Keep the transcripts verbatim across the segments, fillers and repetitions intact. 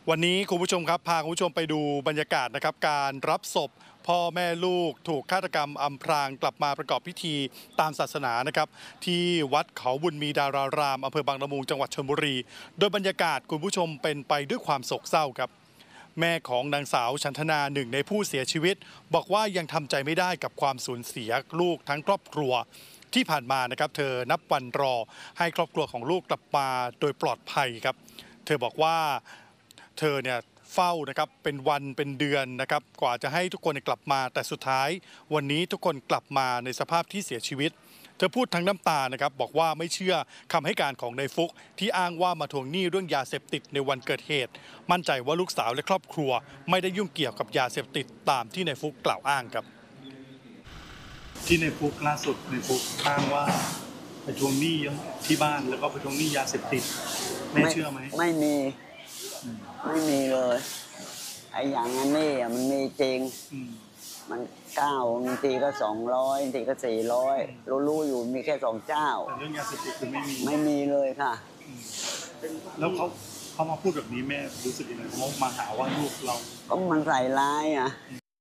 วันนี้คุณผู้ชมครับพาคุณผู้ชมไปดูบรรยากาศนะครับการรับศพพ่อแม่ลูกถูกฆาตกรรมอำพรางกลับมาประกอบพิธีตามศาสนานะครับที่วัดเขาบุญมีดารารามอำเภอบางละมุงจังหวัดชลบุรีโดยบรรยากาศคุณผู้ชมเป็นไปด้วยความโศกเศร้าครับแม่ของนางสาวชันธนาหนึ่งในผู้เสียชีวิตบอกว่ายังทำใจไม่ได้กับความสูญเสียลูกทั้งครอบครัวที่ผ่านมานะครับเธอนับวันรอให้ครอบครัวของลูกกลับมาโดยปลอดภัยครับเธอบอกว่าเธอเนี่ยเฝ้านะครับเป็นวันเป็นเดือนนะครับกว่าจะให้ทุกคนกลับมาแต่สุดท้ายวันนี้ทุกคนกลับมาในสภาพที่เสียชีวิตเธอพูดทั้งน้ำตานะครับบอกว่าไม่เชื่อคำให้การของนายฟุกที่อ้างว่ามาทวงหนี้เรื่องยาเสพติดในวันเกิดเหตุมั่นใจว่าลูกสาวและครอบครัวไม่ได้ยุ่งเกี่ยวกับยาเสพติดตามที่นายฟุกกล่าวอ้างครับที่นายฟุกล่าสุดนายฟุกอ้างว่าไปทวงหนี้ที่บ้านแล้วก็ไปทวงหนี้ยาเสพติดไม่เชื่อไหมไม่มีไม่มีเลยไอ้อย่างนั้นนี่มันมีจริงมันเก้าบางทีก็สองร้อยบางทีก็สี่ร้อยรู้ๆอยู่มีแค่สองเจ้าแต่เรื่องยาเสพติดคือไม่มีไม่มีเลยค่ะแล้วเขาเขามาพูดแบบนี้แม่รู้สึกยังไงเขามาหาว่าลูกเราก็มันใส่ร้ายอ่ะ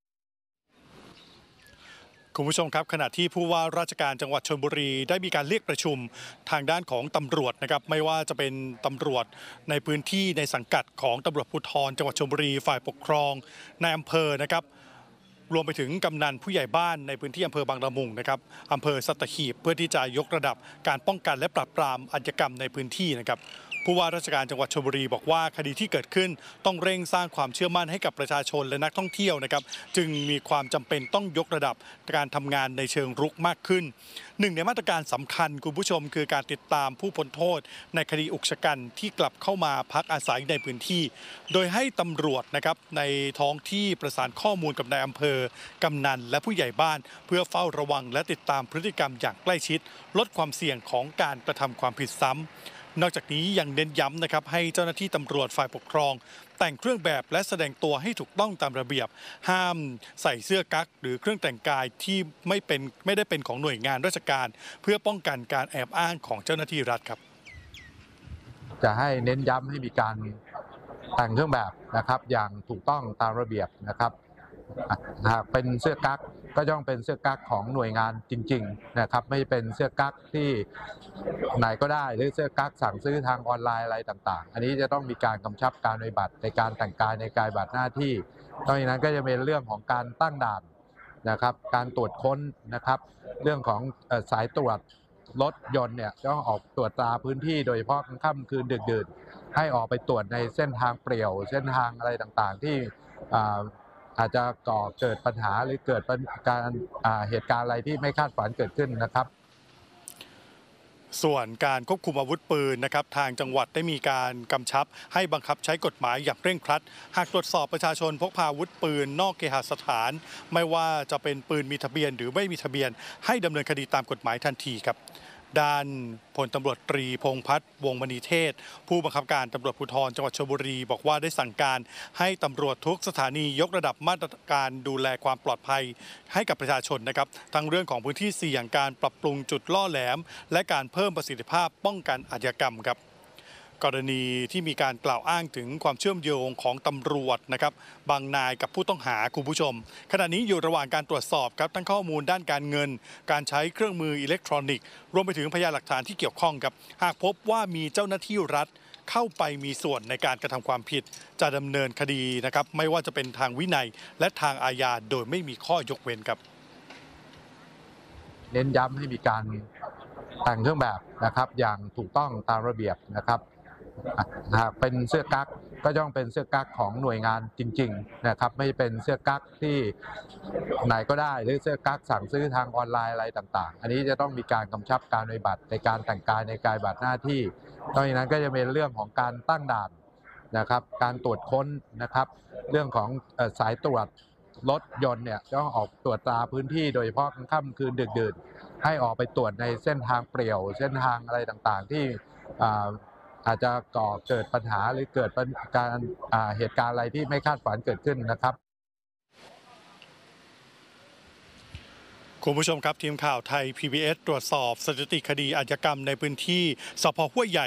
คุณผู้ชมครับขณะที่ผู้ว่าราชการจังหวัดชลบุรีได้มีการเรียกประชุมทางด้านของตำรวจนะครับไม่ว่าจะเป็นตำรวจในพื้นที่ในสังกัดของตำรวจภูธรจังหวัดชลบุรีฝ่ายปกครองในอำเภอนะครับรวมไปถึงกำนันผู้ใหญ่บ้านในพื้นที่อำเภอบางละมุงนะครับอำเภอสัตหีบเพื่อที่จะยกระดับการป้องกันและปราบปรามอาชญากรรมในพื้นที่นะครับผู้ว่าราชการจังหวัดชลบุรีบอกว่าคดีที่เกิดขึ้นต้องเร่งสร้างความเชื่อมั่นให้กับประชาชนและนักท่องเที่ยวนะครับจึงมีความจำเป็นต้องยกระดับการทำงานในเชิงรุกมากขึ้นหนึ่งในมาตรการสำคัญคุณผู้ชมคือการติดตามผู้พ้นโทษในคดีอุกชะกันที่กลับเข้ามาพักอาศัยในพื้นที่โดยให้ตำรวจนะครับในท้องที่ประสานข้อมูลกับนายอำเภอกำนันและผู้ใหญ่บ้านเพื่อเฝ้าระวังและติดตามพฤติกรรมอย่างใกล้ชิดลดความเสี่ยงของการกระทำความผิดซ้ำนอกจากนี้ยังเน้นย้ำนะครับให้เจ้าหน้าที่ตำรวจฝ่ายปกครองแต่งเครื่องแบบและแสดงตัวให้ถูกต้องตามระเบียบห้ามใส่เสื้อกั๊กหรือเครื่องแต่งกายที่ไม่เป็นไม่ได้เป็นของหน่วยงานราชการเพื่อป้องกันการแอบอ้างของเจ้าหน้าที่รัฐครับจะให้เน้นย้ำให้มีการแต่งเครื่องแบบนะครับอย่างถูกต้องตามระเบียบนะครับหากเป็นเสื้อกั๊กก็ต้องเป็นเสื้อกั๊กของหน่วยงานจริงๆนะครับไม่เป็นเสื้อกั๊กที่ไหนก็ได้หรือเสื้อกั๊กสั่งซื้อทางออนไลน์อะไรต่างๆอันนี้จะต้องมีการกำชับการปฏิบัติในการแต่งกายในการปฏิบัติหน้าที่นอกจากนั้นก็จะเป็นเรื่องของการตั้งด่านนะครับการตรวจค้นนะครับเรื่องของสายตรวจรถยนต์เนี่ยต้องออกตรวจตราพื้นที่โดยเฉพาะกลางค่ำคืนดึกดื่นให้ออกไปตรวจในเส้นทางเปลี่ยวเส้นทางอะไรต่างๆที่อาจจะก่อเกิดปัญหาหรือเกิดการเหตุการณ์อะไรที่ไม่คาดฝันเกิดขึ้นนะครับส่วนการควบคุมอาวุธปืนนะครับทางจังหวัดได้มีการกำชับให้บังคับใช้กฎหมายอย่างเร่งครัดหากตรวจสอบประชาชนพกพาอาวุธปืนนอกเคหสถานไม่ว่าจะเป็นปืนมีทะเบียนหรือไม่มีทะเบียนให้ดำเนินคดีตามกฎหมายทันทีครับด้านพลตำรวจตรีพงษ์พัฒน์วงศ์มณีเทศผู้บังคับการตำรวจภูธรจังหวัดชลบุรีบอกว่าได้สั่งการให้ตำรวจทุกสถานียกระดับมาตรการดูแลความปลอดภัยให้กับประชาชนนะครับทั้งเรื่องของพื้นที่เสี่ยงการปรับปรุงจุดล่อแหลมและการเพิ่มประสิทธิภาพป้องกันอาชญากรรมครับกรณีที่มีการกล่าวอ้างถึงความเชื่อมโยงของตำรวจนะครับบางนายกับผู้ต้องหาคุณผู้ชมขณะนี้อยู่ระหว่างการตรวจสอบครับทั้งข้อมูลด้านการเงินการใช้เครื่องมืออิเล็กทรอนิกส์รวมไปถึงพยานหลักฐานที่เกี่ยวข้องครับหากพบว่ามีเจ้าหน้าที่รัฐเข้าไปมีส่วนในการกระทำความผิดจะดำเนินคดีนะครับไม่ว่าจะเป็นทางวินัยและทางอาญาโดยไม่มีข้อยกเว้นครับเน้นย้ำให้มีการแต่งเครื่องแบบนะครับอย่างถูกต้องตามระเบียบนะครับหากเป็นเสื้อกั๊กก็ต้องเป็นเสื้อกั๊กของหน่วยงานจริงๆนะครับไม่เป็นเสื้อกั๊กที่ไหนก็ได้หรือเสื้อกั๊กสั่งซื้อทางออนไลน์อะไรต่างๆอันนี้จะต้องมีการกำชับการปฏิบัติในการแต่งกายในการปฏิบัติหน้าที่นอกจากนั้นก็จะเป็นเรื่องของการตั้งด่านนะครับการตรวจค้นนะครับเรื่องของสายตรวจรถยนต์เนี่ยต้องออกตรวจตราพื้นที่โดยเฉพาะกลางค่ำคืนดึกดื่นให้ออกไปตรวจในเส้นทางเปลี่ยวเส้นทางอะไรต่างๆที่อาจจะก่อเกิดปัญหาหรือเกิดการเหตุการณ์อะไรที่ไม่คาดฝันเกิดขึ้นนะครับคุณผู้ชมครับทีมข่าวไทย พี บี เอส ตรวจสอบสถิติคดีอาชญากรรมในพื้นที่สภ.ห้วยใหญ่